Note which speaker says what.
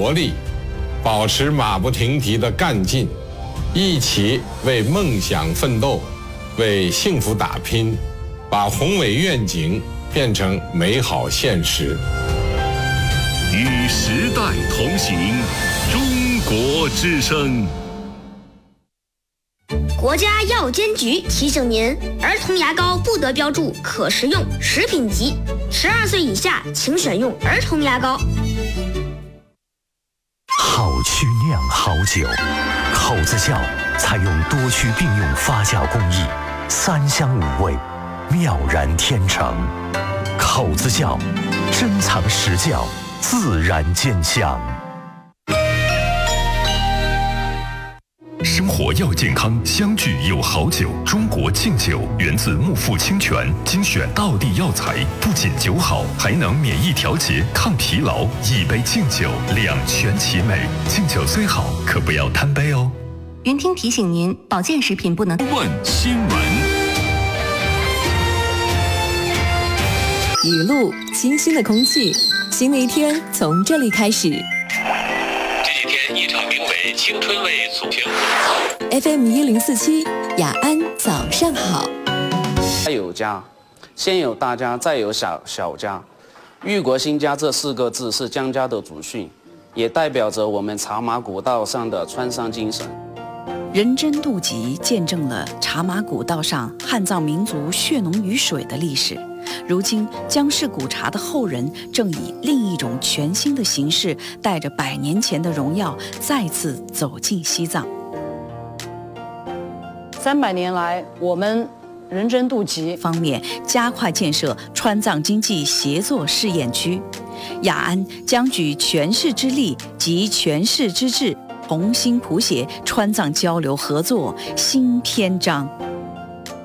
Speaker 1: 活力，保持马不停蹄的干劲，一起为梦想奋斗，为幸福打拼，把宏伟愿景变成美好现实。
Speaker 2: 与时代同行，中国之声。
Speaker 3: 国家药监局提醒您：儿童牙膏不得标注可食用、食品级，12岁以下请选用儿童牙膏。
Speaker 4: 好曲酿好酒，口子窖采用多区并用发酵工艺，3香5味，妙然天成。口子窖，珍藏实窖，自然见香。
Speaker 2: 生活要健康，相聚有好酒。中国敬酒源自木富清泉，精选道地药材，不仅酒好，还能免疫调节、抗疲劳。一杯敬酒，两全其美。敬酒虽好，可不要贪杯哦。
Speaker 5: 云听提醒您，保健食品不能。
Speaker 2: 问新闻。
Speaker 6: 雨露，清新的空气，新的一天从这里开始。
Speaker 7: 这几天一场名为青春味促进
Speaker 6: FM 1047，雅安早上好。
Speaker 8: 有家，先有大家，再有小家。裕国兴家这4个字是江家的祖训，也代表着我们茶马古道上的川商精神。
Speaker 9: 人真渡集见证了茶马古道上汉藏民族血浓于水的历史。如今，江氏古茶的后人正以另一种全新的形式，带着100年前的荣耀，再次走进西藏。
Speaker 10: 300年来，我们人真渡集
Speaker 9: 方面加快建设川藏经济协作试验区。雅安将举全市之力及全市之智，重新谱写川藏交流合作新篇章。